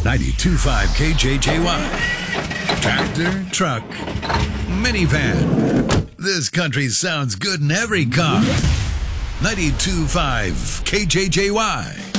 92.5 KJJY. Tractor, truck, minivan. This country sounds good in every car. 92.5 KJJY.